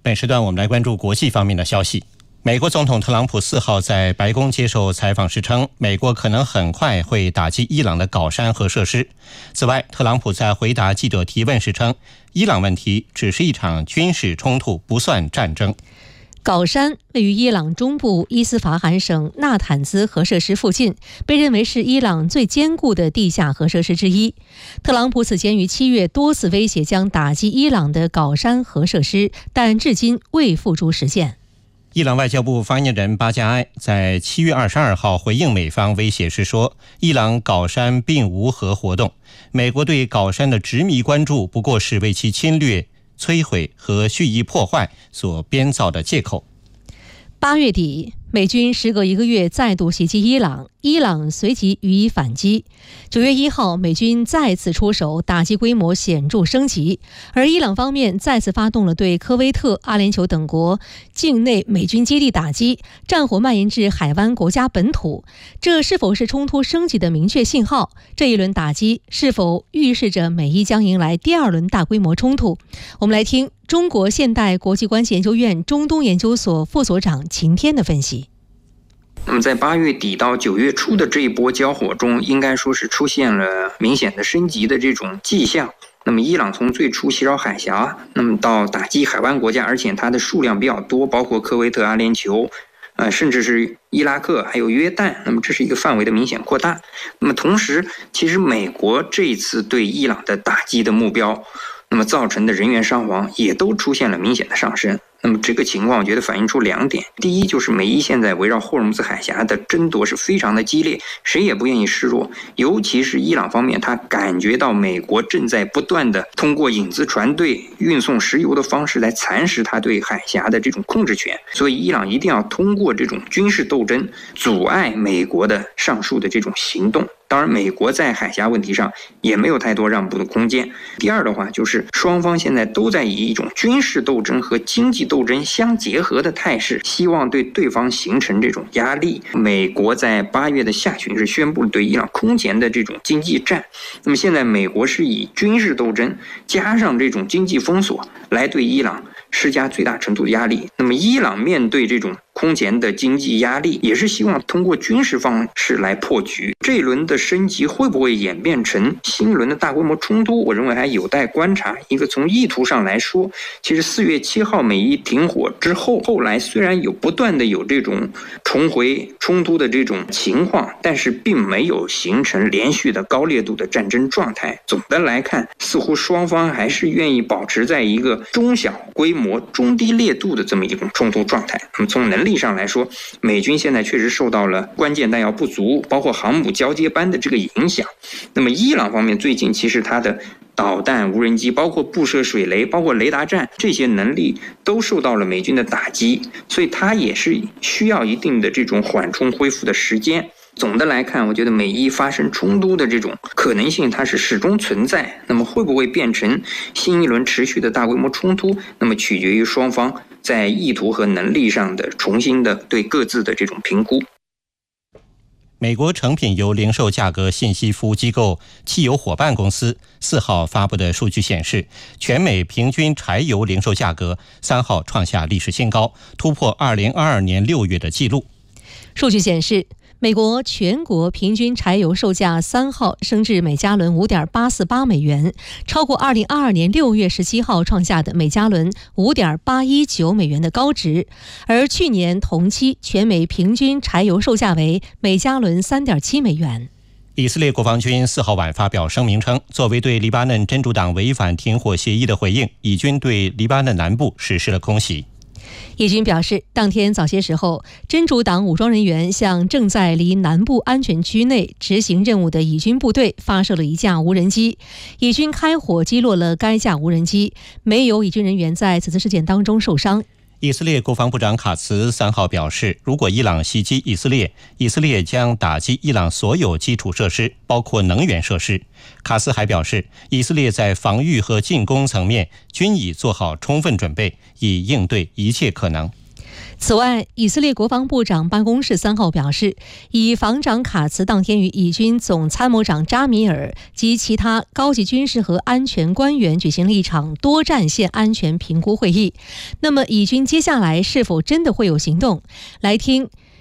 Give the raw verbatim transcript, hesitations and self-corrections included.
本时段我们来关注国际方面的消息。美国总统特朗普四号在白宫接受采访时称，美国可能很快会打击伊朗的镐山核设施。此外，特朗普在回答记者提问时称，伊朗问题只是一场军事冲突，不算战争。 镐山位于伊朗中部伊斯法罕省纳坦兹核设施附近，被认为是伊朗最坚固的地下核设施之一。特朗普此前于七月多次威胁将打击伊朗的镐山核设施，但至今未付诸实现。 伊朗外交部发言人巴加埃在七月二十二号回应美方威胁时说，伊朗镐山并无核活动，美国对镐山的执迷关注不过是为其侵略、摧毁和蓄意破坏所编造的借口。 八月底，美军时隔一个月再度袭击伊朗，伊朗随即予以反击。九月一号，美军再次出手，打击规模显著升级，而伊朗方面再次发动了对科威特、阿联酋等国境内美军基地打击，战火蔓延至海湾国家本土。这是否是冲突升级的明确信号？这一轮打击是否预示着美伊将迎来第二轮大规模冲突？我们来听中国现代国际关系研究院中东研究所副所长秦天的分析。 那么在八月底到九月初的这一波交火中，应该说是出现了明显的升级的这种迹象。那么伊朗从最初袭扰海峡，那么到打击海湾国家，而且它的数量比较多，包括科威特、阿联酋，呃，甚至是伊拉克还有约旦，那么这是一个范围的明显扩大。那么同时，其实美国这一次对伊朗的打击的目标，那么造成的人员伤亡也都出现了明显的上升。那么这个情况我觉得反映出两点，第一就是美伊现在围绕霍尔木兹海峡的争夺是非常的激烈，谁也不愿意示弱，尤其是伊朗方面，他感觉到美国正在不断的通过影子船队运送石油的方式来蚕食他对海峡的这种控制权，所以伊朗一定要通过这种军事斗争阻碍美国的上述的这种行动。当然美国在海峡问题上也没有太多让步的空间。第二的话就是双方现在都在以一种军事斗争和经济斗争相结合的态势，希望对对方形成这种压力。美国在八月的下旬是宣布对伊朗空前的这种经济战，那么现在美国是以军事斗争加上这种经济封锁来对伊朗施加最大程度的压力。那么伊朗面对这种空前的经济压力，也是希望通过军事方式来破局。这一轮的升级会不会演变成新一轮的大规模冲突，我认为还有待观察。一个从意图上来说，其实四月七号美伊停火之后，后来虽然有不断的有这种重回冲突的这种情况，但是并没有形成连续的高烈度的战争状态。总的来看，似乎双方还是愿意保持在一个中小规模、中低烈度的这么一种冲突状态。那么从能力上来说，美军现在确实受到了关键弹药不足，包括航母交接班的这个影响。那么伊朗方面最近其实它的导弹、无人机，包括布设水雷，包括雷达站，这些能力都受到了美军的打击，所以它也是需要一定的这种缓冲恢复的时间。总的来看，我觉得美伊发生冲突的这种可能性它是始终存在，那么会不会变成新一轮持续的大规模冲突，那么取决于双方在意图和能力上的重新的对各自的这种评估。 美国成品油零售价格信息服务机构汽油伙伴公司四号发布的数据显示，全美平均柴油零售价格三号创下历史新高，突破二零二二年六月的纪录。 数据显示，美国全国平均柴油售价三号升至每加仑 五点八四八美元，超过二零二二年六月十七号创下的每加仑 五点八一九美元的高值，而去年同期全美平均柴油售价为每加仑 三点七美元。 以色列国防军四号晚发表声明称，作为对黎巴嫩真主党违反停火协议的回应，以军对黎巴嫩南部实施了空袭。 以军表示，当天早些时候，真主党武装人员向正在离南部安全区内执行任务的以军部队发射了一架无人机，以军开火击落了该架无人机，没有以军人员在此次事件当中受伤。 以色列国防部长卡茨三号表示，如果伊朗袭击以色列，以色列将打击伊朗所有基础设施，包括能源设施。卡斯还表示，以色列在防御和进攻层面均已做好充分准备，以应对一切可能。 此外，以色列国防部长办公室三号表示，以防长卡茨当天与以军总参谋长扎米尔及其他高级军事和安全官员举行了一场多战线安全评估会议。那么，以军接下来是否真的会有行动？来听